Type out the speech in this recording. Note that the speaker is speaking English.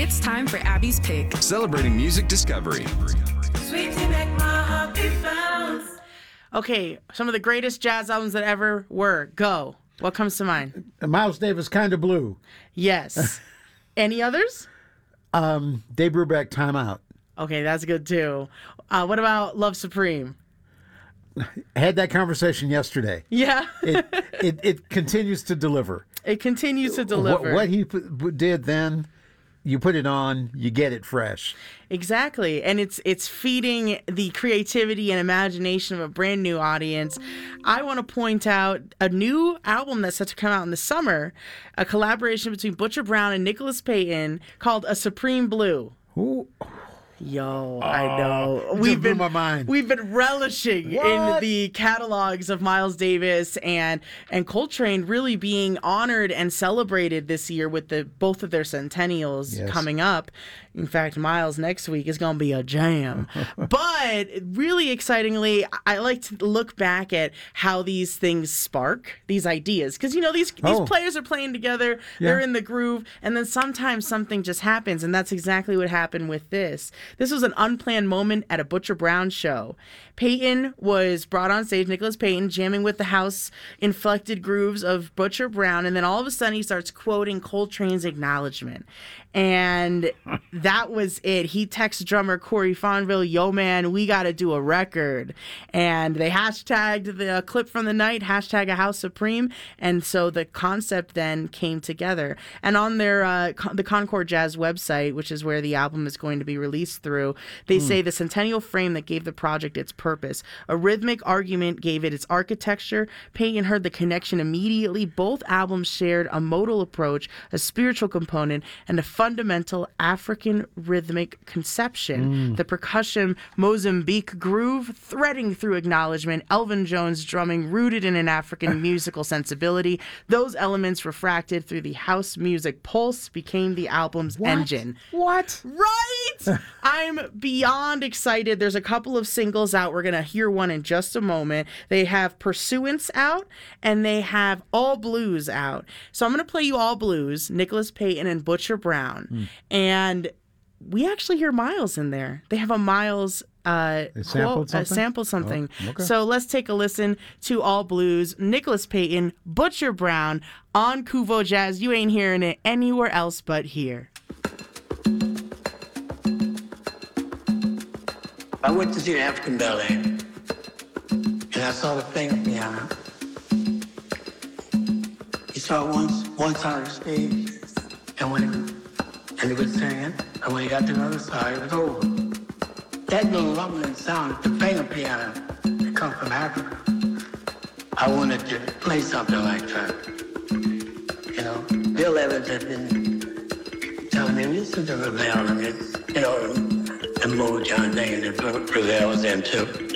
It's time for Abby's Pick. Celebrating music discovery. Sweet to make my heart beat bounce. Okay, some of the greatest jazz albums that ever were. Go. What comes to mind? Miles Davis, Kind of Blue. Yes. Any others? Dave Brubeck, Time Out. Okay, that's good too. What about Love Supreme? I had that conversation yesterday. Yeah. It continues to deliver. It continues to deliver. What he did then, you put it on, you get it fresh. Exactly. And it's feeding the creativity and imagination of a brand new audience. I want to point out a new album that's set to come out in the summer, a collaboration between Butcher Brown and Nicholas Payton called A Supreme Blue. Ooh. Yo, I know. Blew my mind. We've been relishing in the catalogs of Miles Davis and Coltrane really being honored and celebrated this year with both of their centennials coming up. In fact, Miles next week is going to be a jam. But really excitingly, I like to look back at how these things spark these ideas. Because, these players are playing together, they're in the groove, and then sometimes something just happens, and that's exactly what happened with this. This was an unplanned moment at a Butcher Brown show. Payton was brought on stage, Nicholas Payton, jamming with the house-inflected grooves of Butcher Brown, and then all of a sudden he starts quoting Coltrane's acknowledgement. And that was it. He texts drummer Corey Fonville, yo, man, we got to do a record. And they hashtagged the clip from the night, hashtag A House Supreme. And so the concept then came together. And on their the Concord Jazz website, which is where the album is going to be released through, they say the centennial frame that gave the project its purpose. A rhythmic argument gave it its architecture. Payton heard the connection immediately. Both albums shared a modal approach, a spiritual component, and a fundamental African rhythmic conception. The percussion Mozambique groove threading through acknowledgement, Elvin Jones drumming rooted in an African musical sensibility. Those elements refracted through the house music pulse became the album's engine. What? Right? I'm beyond excited. There's a couple of singles out. We're going to hear one in just a moment. They have Pursuance out and they have All Blues out. So I'm going to play you All Blues, Nicholas Payton and Butcher Brown. And we actually hear Miles in there. They have a Miles sample something. Oh, okay. So let's take a listen to All Blues, Nicholas Payton, Butcher Brown on Kuvo Jazz. You ain't hearing it anywhere else but here. I went to see an African ballet, and I saw the famous piano. He saw one side of the stage, and he was singing, and when he got to the other side, it was over. That little rumbling sound, the finger piano, that comes from Africa. I wanted to play something like that. Bill Evans had been telling me, listen to Ravel, and and Mo John thing that Ravel was into.